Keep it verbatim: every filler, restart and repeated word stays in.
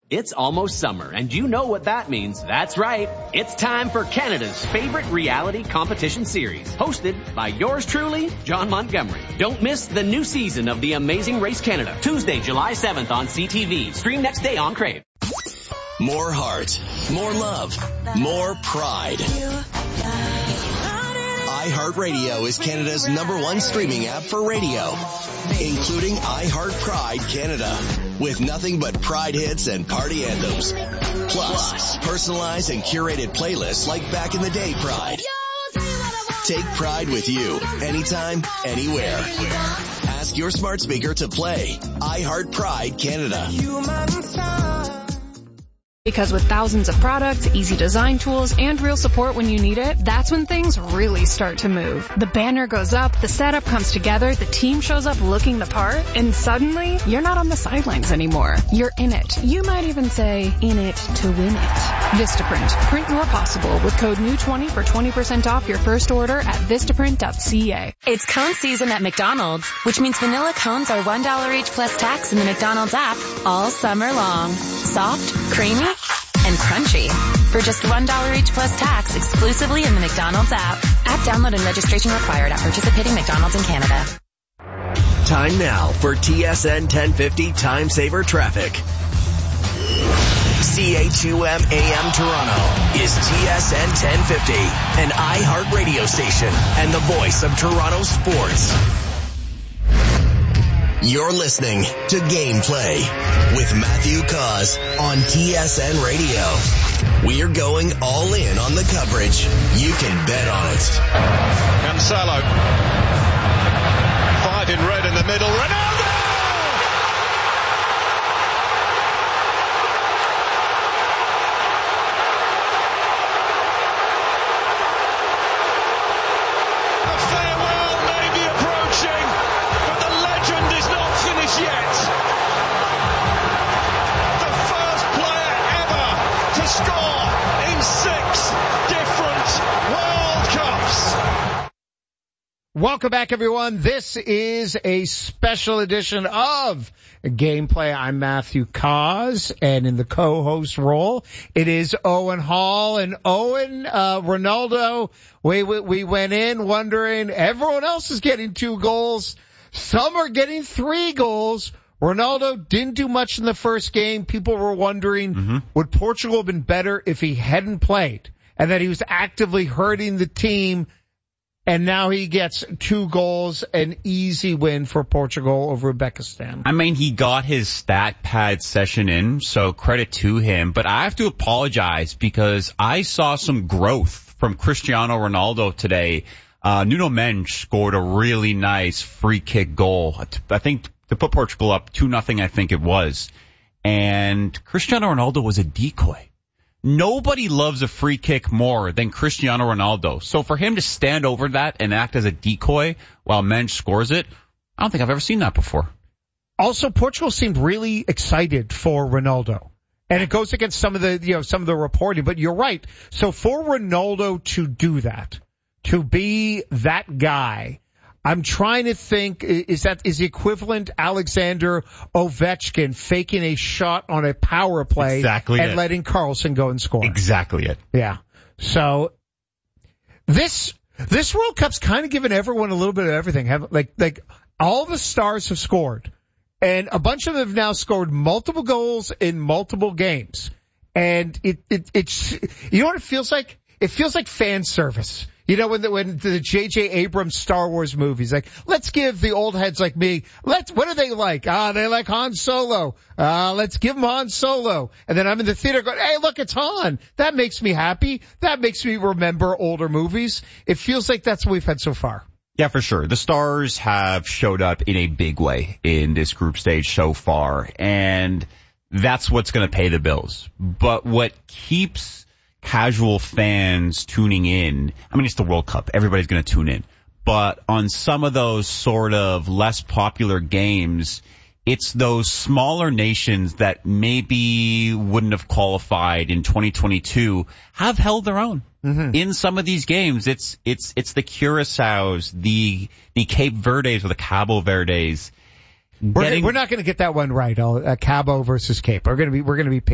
It's almost summer, and you know what that means. That's right. It's time for Canada's favorite reality competition series, hosted by yours truly, John Montgomery. Don't miss the new season of The Amazing Race Canada, Tuesday, July seventh on C T V. Stream next day on Crave. More heart, more love, more pride. iHeartRadio is Canada's number one streaming app for radio, including iHeart Pride Canada, with nothing but Pride hits and party anthems. Plus, personalized and curated playlists like Back in the Day Pride. Take Pride with you, anytime, anywhere. Ask your smart speaker to play iHeart Pride Canada. Because with thousands of products, easy design tools, and real support when you need it, that's when things really start to move. The banner goes up, the setup comes together, the team shows up looking the part, and suddenly, you're not on the sidelines anymore. You're in it. You might even say, in it to win it. Vistaprint. Print more possible with code N E W twenty for twenty percent off your first order at vistaprint dot c a. It's cone season at McDonald's, which means vanilla cones are one dollar each plus tax in the McDonald's app all summer long. Soft, creamy, and crunchy. For just one dollar each plus tax exclusively in the McDonald's app. App download and registration required at participating McDonald's in Canada. Time now for T S N ten fifty Time Saver Traffic. C H U M A M Toronto is T S N ten fifty, an iHeart radio station and the voice of Toronto sports. You're listening to Gameplay with Matthew Cause on T S N Radio. We're going all in on the coverage. You can bet on it. Cancelo. Five in red in the middle. Ronaldo! Welcome back, everyone. This is a special edition of Gameplay. I'm Matthew Cause, and in the co-host role, it is Owen Hall. And Owen, uh, Ronaldo, we, we, we went in wondering, everyone else is getting two goals. Some are getting three goals. Ronaldo didn't do much in the first game. People were wondering, mm-hmm. would Portugal have been better if he hadn't played? And that he was actively hurting the team. And now he gets two goals, an easy win for Portugal over Uzbekistan. I mean, he got his stat pad session in, so credit to him. But I have to apologize because I saw some growth from Cristiano Ronaldo today. Uh, Nuno Mendes scored a really nice free kick goal. I think to put Portugal up two nothing, I think it was. And Cristiano Ronaldo was a decoy. Nobody loves a free kick more than Cristiano Ronaldo. So for him to stand over that and act as a decoy while Mendes scores it, I don't think I've ever seen that before. Also, Portugal seemed really excited for Ronaldo. And it goes against some of the, you know, some of the reporting, but you're right. So for Ronaldo to do that, to be that guy, I'm trying to think, is that, is the equivalent Alexander Ovechkin faking a shot on a power play exactly and it. letting Carlson go and score? Exactly it. Yeah. So this, this World Cup's kind of given everyone a little bit of everything. Have, like, like all the stars have scored, and a bunch of them have now scored multiple goals in multiple games. And it, it, it's, you know what it feels like? It feels like fan service. You know, when the, when the J J Abrams Star Wars movies, like, let's give the old heads like me, let's, what do they like? Ah, they like Han Solo. Ah, let's give them Han Solo. And then I'm in the theater going, hey, look, it's Han. That makes me happy. That makes me remember older movies. It feels like that's what we've had so far. Yeah, for sure. The stars have showed up in a big way in this group stage so far, and that's what's going to pay the bills. But what keeps casual fans tuning in, I mean, it's the World Cup. Everybody's going to tune in. But on some of those sort of less popular games, it's those smaller nations that maybe wouldn't have qualified in twenty twenty-two have held their own. Mm-hmm. In some of these games, it's it's it's the Curaçaos, the the Cape Verdes or the Cabo Verdes. We're, getting, we're not going to get that one right. Uh, Cabo versus Cape. We're going to be we're going to be